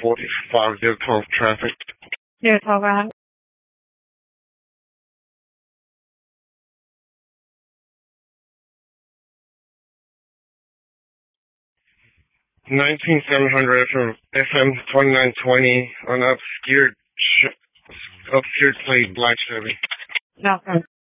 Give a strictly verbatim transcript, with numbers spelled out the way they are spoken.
forty-five, zero twelve traffic. zero twelve, right? nineteen seven hundred from F M twenty-nine twenty on obscured, sh- obscured plate, Black Chevy. Okay.